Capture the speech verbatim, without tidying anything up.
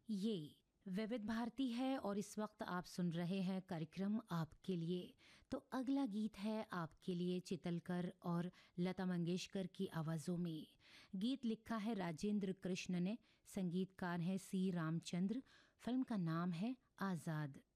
ये विविध भारती है और इस वक्त आप सुन रहे हैं कार्यक्रम आपके लिए। तो अगला गीत है आपके लिए चितलकर और लता मंगेशकर की आवाज़ों में। गीत लिखा है राजेंद्र कृष्ण ने, संगीतकार है सी रामचंद्र। फिल्म का नाम है आज़ाद।